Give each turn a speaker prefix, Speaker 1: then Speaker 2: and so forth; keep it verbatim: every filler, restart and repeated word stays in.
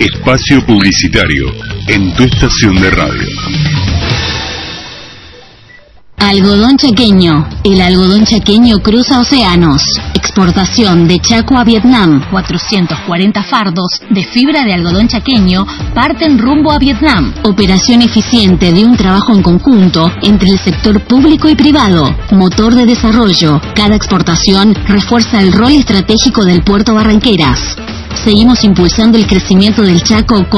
Speaker 1: Espacio publicitario en tu estación de radio.
Speaker 2: Algodón chaqueño. El algodón chaqueño cruza océanos. Exportación de Chaco a Vietnam. cuatrocientos cuarenta fardos de fibra de algodón chaqueño parten rumbo a Vietnam. Operación eficiente de un trabajo en conjunto entre el sector público y privado. Motor de desarrollo. Cada exportación refuerza el rol estratégico del puerto Barranqueras. Seguimos impulsando el crecimiento del Chaco con